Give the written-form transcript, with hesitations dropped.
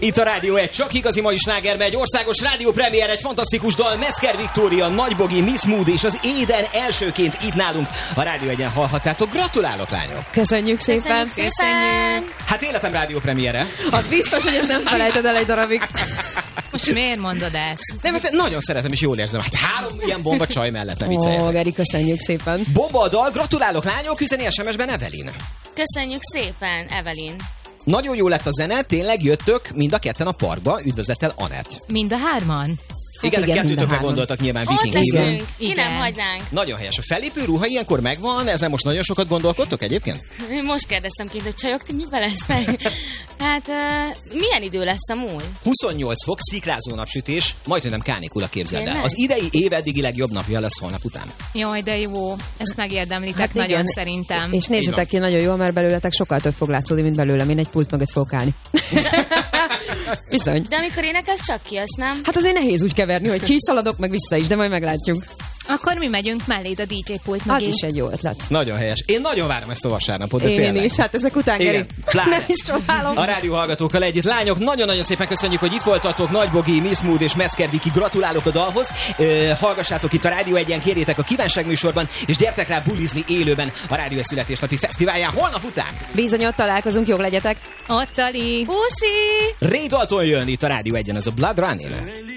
Itt a Rádió 1, csak igazi mai sláger megy, országos rádiópremiér, egy fantasztikus dal, Metzger Viktória, Nagy Bogi, Miss Mood és az Éden elsőként itt nálunk a Rádió 1-en hallhattátok. Gratulálok, lányok! Köszönjük szépen! Köszönjük! Hát életem rádiópremiére. Az biztos, hogy ezt nem felejted el egy darabig. Most miért mondod ezt? Nem, mert nagyon szeretem és jól érzem. Hát 3 ilyen bomba csaj mellett, ne Ó, vicceljetek. Geri, köszönjük szépen. Bomba a dal, gratulálok, lányok, üzeni SMS-ben Evelyn. Köszönjük szépen, Evelyn. Nagyon jó lett a zene, tényleg jöttök mind a ketten a parkba, üdvözlettel Anett. Mind a hárman? Igen, igen, mind a kettőtökre hárman. gondoltak nyilván Ott Viking híven. leszünk, ki Igen. nem hagynánk. Nagyon helyes. A felépő ruha ilyenkor megvan, ezen most nagyon sokat gondolkodtok egyébként? Most kérdeztem kint, hogy csajok, ti miben lesznek? Hát, milyen idő lesz amúgy? 28 fok, szikrázó napsütés, majdnem nem kánikula, képzeld el. Tényleg? Az idei év eddigi legjobb napja lesz holnap után. Jaj, de jó. Ezt megérdemlitek Hát nagyon igen. szerintem. És nézzetek ki, nagyon jó, mert belőletek sokkal több fog látszódni, mint belőlem. Én egy pult mögött fogok állni. Bizony. De amikor énekelsz, csak ki, azt nem? Hát azért nehéz úgy keverni, hogy kiszaladok, meg vissza is, de majd meglátjuk. Akkor mi megyünk melléd a DJ pult Az mögé. is egy jó ötlet. Nagyon helyes. Én nagyon várom ezt a vasárnapot, de Én tényleg. is, hát ezek után, Igen, Geri. pláne. Nem is csodálom. A rádió hallgatókkal együtt. Lányok, nagyon-nagyon szépen köszönjük, hogy itt voltatok. Nagy Bogi, Miss Mood és Metzger Viki, gratulálok a dalhoz. Hallgassátok itt a Rádió 1-en, kérjétek a kívánságműsorban, és gyertek rá bulizni élőben a Rádió 1 születésnapi fesztiválján holnap után. Bizony, ott találkozunk, jók legyetek. Ott, Ali. Puszi! Ray Dalton jön itt a Rádió 1-en, ez a Blood Running.